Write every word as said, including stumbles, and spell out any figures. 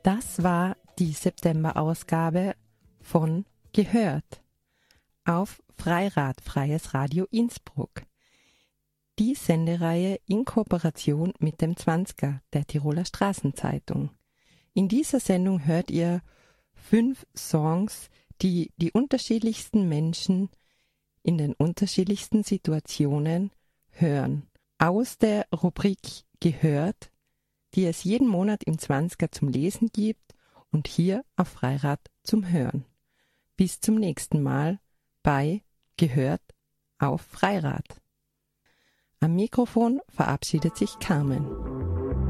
Das war die September-Ausgabe von Gehört auf Freirad, Freies Radio Innsbruck. Die Sendereihe in Kooperation mit dem Zwanziger, der Tiroler Straßenzeitung. In dieser Sendung hört ihr fünf Songs, die die unterschiedlichsten Menschen in den unterschiedlichsten Situationen hören. Aus der Rubrik Gehört, die es jeden Monat im Zwanziger zum Lesen gibt und hier auf Freirad zum Hören. Bis zum nächsten Mal bei Gehört auf Freirad. Am Mikrofon verabschiedet sich Carmen.